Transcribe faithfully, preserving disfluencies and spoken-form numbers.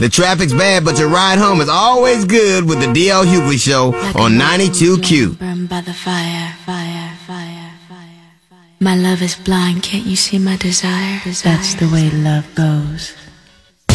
The traffic's bad, but your ride home is always good with the D L Hughley Show Like on ninety-two Q. Burned by the fire, fire, fire, fire, fire. My love is blind, can't you see my desire? desire. That's the way love goes.